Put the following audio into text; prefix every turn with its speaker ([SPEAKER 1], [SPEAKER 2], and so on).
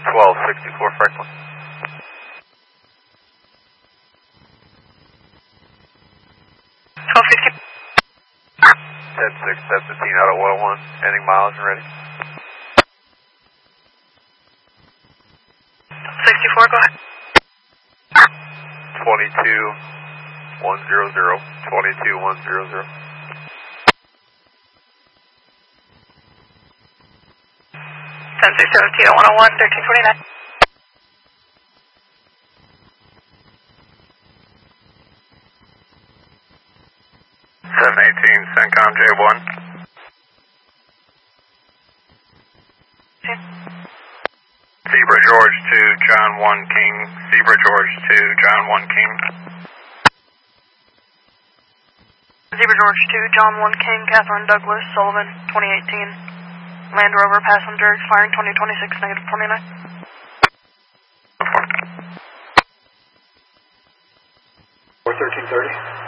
[SPEAKER 1] 1264 Franklin.
[SPEAKER 2] 1260.
[SPEAKER 1] 10-6, 10-15 out of 101, ending mileage and ready.
[SPEAKER 2] 64, go ahead.
[SPEAKER 1] 22100, 22100.
[SPEAKER 2] 10-6, 17 101, 1329.
[SPEAKER 1] 718, CENTCOM J1. Zebra George to John 1 King, Zebra George to John 1 King.
[SPEAKER 2] Zebra George 2, John 1 King, Catherine Douglas, Sullivan, 2018. Land Rover passenger expiring 2026, negative 29.
[SPEAKER 1] 1330.